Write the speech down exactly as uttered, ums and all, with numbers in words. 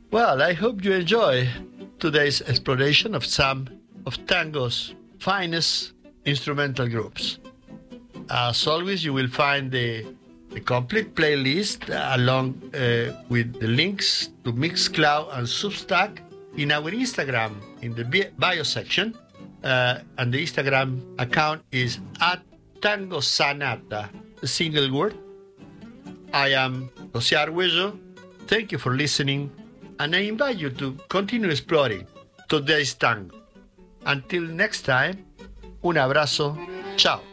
Well, I hope you enjoy today's exploration of some of tango's finest instrumental groups. As always, you will find the, the complete playlist uh, along uh, with the links to Mixcloud and Substack in our Instagram in the bio section. Uh, and the Instagram account is at Tango Sanata, a single word. I am José Arguello. Thank you for listening, and I invite you to continue exploring today's tango. Until next time, un abrazo. Ciao.